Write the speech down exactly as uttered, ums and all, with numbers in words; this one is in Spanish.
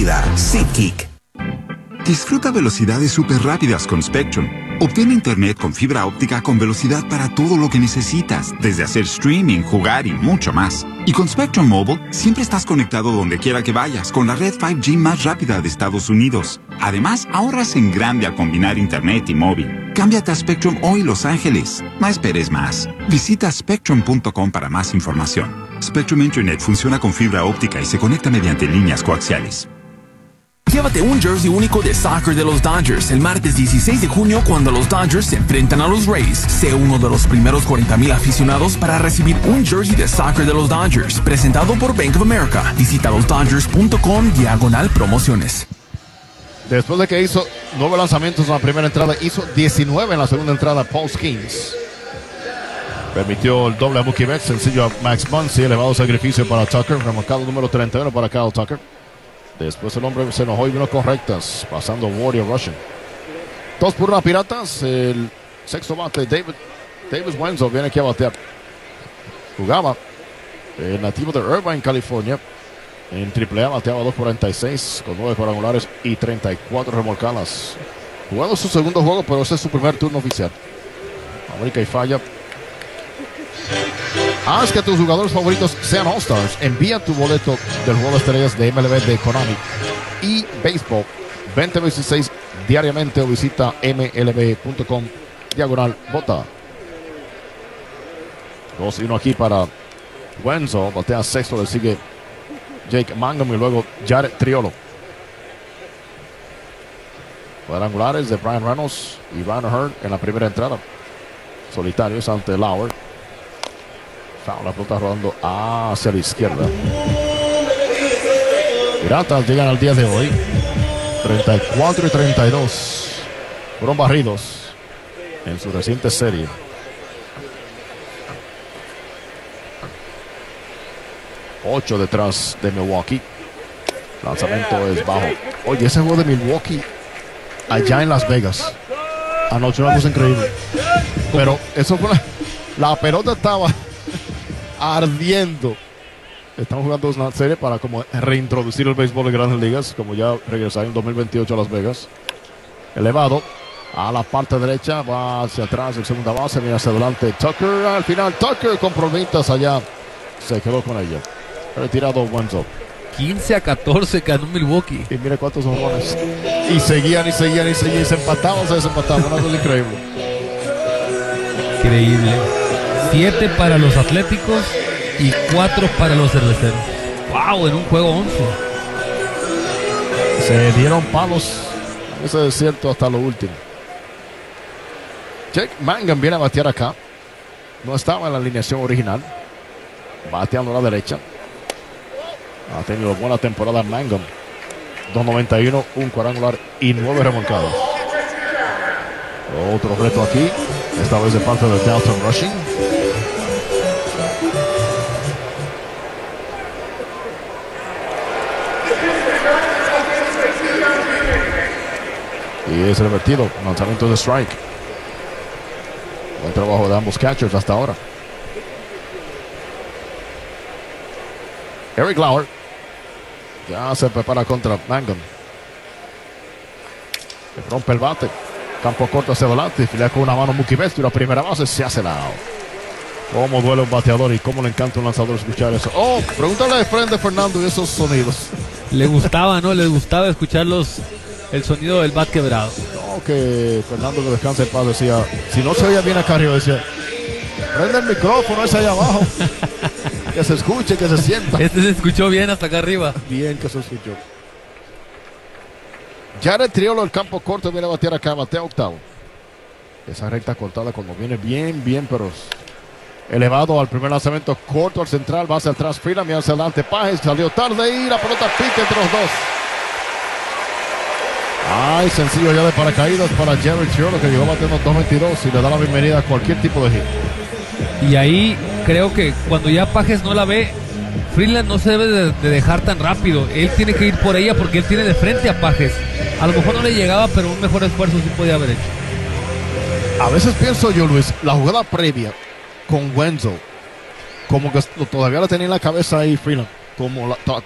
rápida. SeatGeek. Disfruta velocidades súper rápidas con Spectrum. Obtén internet con fibra óptica con velocidad para todo lo que necesitas, desde hacer streaming, jugar y mucho más. Y con Spectrum Mobile, siempre estás conectado donde quiera que vayas, con la red cinco G más rápida de Estados Unidos. Además, ahorras en grande al combinar internet y móvil. Cámbiate a Spectrum hoy, Los Ángeles. No esperes más. Visita spectrum punto com para más información. Spectrum Internet funciona con fibra óptica y se conecta mediante líneas coaxiales. Llévate un jersey único de soccer de los Dodgers el martes dieciséis de junio cuando los Dodgers se enfrentan a los Rays. Sé uno de los primeros cuarenta mil aficionados para recibir un jersey de soccer de los Dodgers, presentado por Bank of America. Visita los dodgers punto com diagonal promociones. Después de que hizo nueve lanzamientos en la primera entrada, hizo diecinueve en la segunda entrada. Paul Skeens permitió el doble a Mookie Betts, sencillo a Max Muncy, elevado sacrificio para Tucker, remolcado número treinta y uno para Kyle Tucker. Después el hombre se enojó y vino con rectas, pasando Warrior Russian. Dos por una Piratas. El sexto bate, David Davis Wenzel, viene aquí a batear. Jugaba el nativo de Irvine, California. En triple A bateaba dos cuarenta y seis con nueve cuadrangulares y treinta y cuatro remolcadas. Jugando su segundo juego, pero ese es su primer turno oficial. América y falla. Haz que tus jugadores favoritos sean All-Stars. Envía tu boleto del juego de estrellas de M L B de Konami y Baseball veinte veintiséis diariamente o visita m l b punto com diagonal vota. dos y uno aquí para Wenzel. Batea sexto, le sigue Jake Mangum y luego Jared Triolo. Cuadrangulares de Brian Reynolds y Ryan Hurd en la primera entrada. Solitarios ante Lauer. La pelota rodando hacia la izquierda. Piratas llegan al día de hoy treinta y cuatro y treinta y dos. Fueron barridos en su reciente serie. ocho detrás de Milwaukee. Lanzamiento es bajo. Oye, ese juego de Milwaukee allá en Las Vegas anoche una cosa increíble. Pero eso fue la, la pelota estaba ardiendo. Estamos jugando una serie para como reintroducir el béisbol en Grandes Ligas, como ya regresaron en dos mil veintiocho a Las Vegas. Elevado a la parte derecha, va hacia atrás el segunda base, viene hacia adelante Tucker. Al final Tucker con problemas allá, se quedó con ella. Retirado Wenzel. quince a catorce ganó Milwaukee. Y mire cuántos honrones. Y seguían y seguían y seguían. Y se empataban, se desempataban. Una cosa increíble. Increíble. siete para los Atléticos y cuatro para los Cerveceros. ¡Wow! En un juego once. Se dieron palos en ese desierto hasta lo último. Jake Mangum viene a batear acá. No estaba en la alineación original. Bateando a la derecha. Ha tenido buena temporada Mangum. dos noventa y uno, un cuadrangular y nueve remolcados. Otro reto aquí. Esta vez de parte de Dalton Rushing. Y es revertido. Lanzamiento de strike. Buen trabajo de ambos catchers hasta ahora. Eric Lauer ya se prepara contra Mangum. Rompe el bate. Campo corto hacia adelante. Filea con una mano Mookie Betts y la primera base se hace lado. Cómo duele un bateador y cómo le encanta a un lanzador escuchar eso. Oh, pregúntale a Efraín de Fernando y esos sonidos. Le gustaba, ¿no? Le gustaba escuchar los, el sonido del bat quebrado. No, que Fernando, que descanse en paz, decía, si no se oía bien acá arriba, decía, prende el micrófono ese allá abajo. Que se escuche, que se sienta. Este se escuchó bien hasta acá arriba. Bien que se escuchó. Jared Triolo, el campo corto, viene a batear acá, batea octavo. Esa recta cortada cuando viene bien, bien, pero elevado al primer lanzamiento, corto al central, va hacia atrás, fila, mira hacia adelante, Pajes, salió tarde y la pelota pica entre los dos. Ay, sencillo ya de paracaídas para Jared Triolo, que llegó batiendo dos veintidós y le da la bienvenida a cualquier tipo de hit. Y ahí creo que cuando ya Pajes no la ve, Freeland no se debe de, de dejar tan rápido. Él tiene que ir por ella porque él tiene de frente a Pajes. A lo mejor no le llegaba, pero un mejor esfuerzo sí podía haber hecho. A veces pienso yo, Luis, la jugada previa con Wenzel, como que todavía la tenía en la cabeza ahí Freeland, como la,